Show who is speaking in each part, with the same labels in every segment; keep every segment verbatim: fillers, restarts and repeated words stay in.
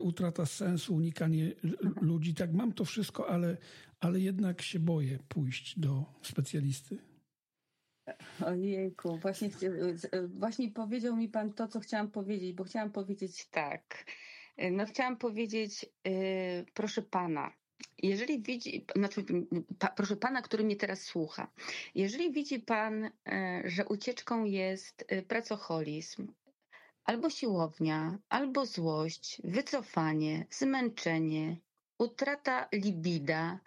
Speaker 1: utrata sensu, unikanie ludzi. Tak, mam to wszystko, ale, ale jednak się boję pójść do specjalisty.
Speaker 2: Ojejku, właśnie, właśnie powiedział mi pan to, co chciałam powiedzieć, bo chciałam powiedzieć tak. No chciałam powiedzieć, yy, proszę pana, jeżeli widzi, znaczy, pa, proszę pana, który mnie teraz słucha, jeżeli widzi pan, yy, że ucieczką jest yy, pracoholizm, albo siłownia, albo złość, wycofanie, zmęczenie, utrata libida,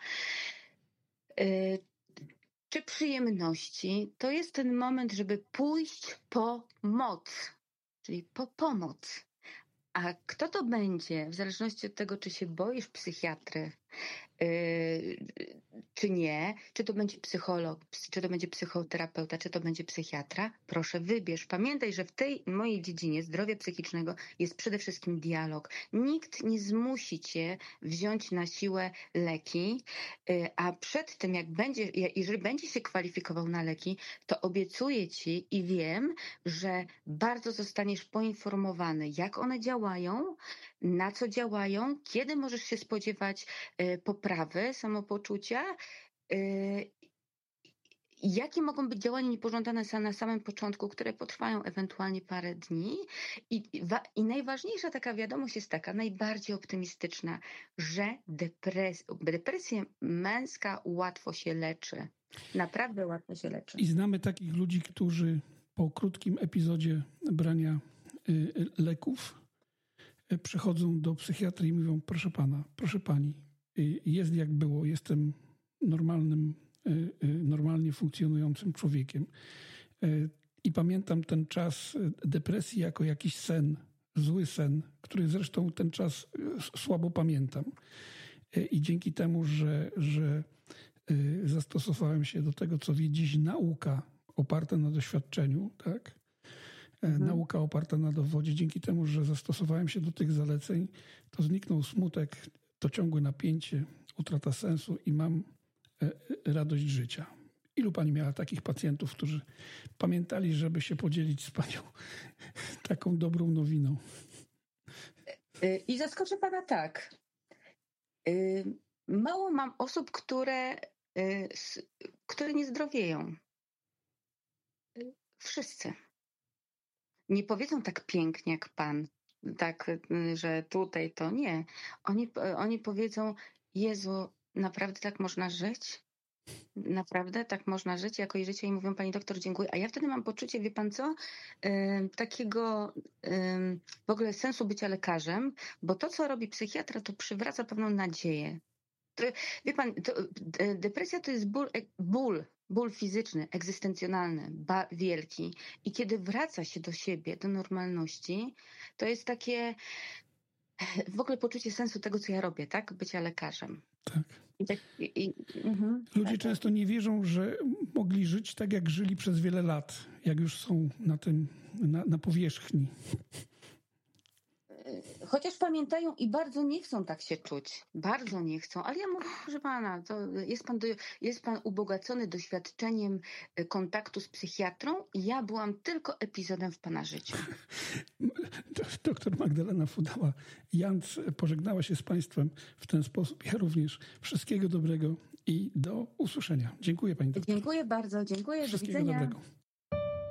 Speaker 2: yy, czy przyjemności, to jest ten moment, żeby pójść po moc, czyli po pomoc. A kto to będzie, w zależności od tego, czy się boisz psychiatry, yy, czy nie, czy to będzie psycholog, czy to będzie psychoterapeuta, czy to będzie psychiatra, proszę wybierz. Pamiętaj, że w tej mojej dziedzinie zdrowia psychicznego jest przede wszystkim dialog. Nikt nie zmusi cię wziąć na siłę leki, yy, a przed tym, jak będzie, jeżeli będzie się kwalifikował na leki, to obiecuję ci i wiem, że bardzo zostaniesz poinformowany, jak one działają, na co działają, kiedy możesz się spodziewać y, poprawy samopoczucia, y, jakie mogą być działania niepożądane na samym początku, które potrwają ewentualnie parę dni. I, i najważniejsza taka wiadomość jest taka, najbardziej optymistyczna, że depres, depresja męska łatwo się leczy. Naprawdę łatwo się leczy.
Speaker 1: I znamy takich ludzi, którzy po krótkim epizodzie brania y, leków y, przychodzą do psychiatry i mówią, proszę pana, proszę pani, y, jest jak było, jestem normalnym, y, y, normalnie funkcjonującym człowiekiem. Y, I pamiętam ten czas depresji jako jakiś sen, zły sen, który zresztą ten czas y, słabo pamiętam. Y, I dzięki temu, że, że y, zastosowałem się do tego, co wie dziś nauka, oparta na doświadczeniu, tak? Mhm. Nauka oparta na dowodzie. Dzięki temu, że zastosowałem się do tych zaleceń, to zniknął smutek, to ciągłe napięcie, utrata sensu i mam radość życia. Ilu pani miała takich pacjentów, którzy pamiętali, żeby się podzielić z panią taką dobrą nowiną?
Speaker 2: I zaskoczę pana tak. Mało mam osób, które, które nie zdrowieją. Wszyscy. Nie powiedzą tak pięknie jak pan, tak, że tutaj to nie. Oni, oni powiedzą, Jezu, naprawdę tak można żyć? Naprawdę tak można żyć, jakoś życie? I mówią, pani doktor, dziękuję. A ja wtedy mam poczucie, wie pan co, yy, takiego yy, w ogóle sensu bycia lekarzem, bo to, co robi psychiatra, to przywraca pewną nadzieję. To, wie pan, to, depresja to jest ból, ból, ból fizyczny, egzystencjonalny, ba, wielki. I kiedy wraca się do siebie, do normalności, to jest takie w ogóle poczucie sensu tego, co ja robię, tak? Bycia lekarzem.
Speaker 1: Tak.
Speaker 2: I tak i, i, mhm.
Speaker 1: Ludzie często nie wierzą, że mogli żyć tak, jak żyli przez wiele lat, jak już są na tym, na, na powierzchni.
Speaker 2: Chociaż pamiętają i bardzo nie chcą tak się czuć. Bardzo nie chcą. Ale ja mówię, proszę pana, to jest pan, do, jest pan ubogacony doświadczeniem kontaktu z psychiatrą i ja byłam tylko epizodem w pana życiu.
Speaker 1: Doktor Magdalena Fudała-Janc pożegnała się z państwem w ten sposób. Ja również. Wszystkiego dobrego i do usłyszenia. Dziękuję pani doktor.
Speaker 2: Dziękuję bardzo. Dziękuję.
Speaker 1: Wszystkiego
Speaker 2: do widzenia.
Speaker 1: dobrego.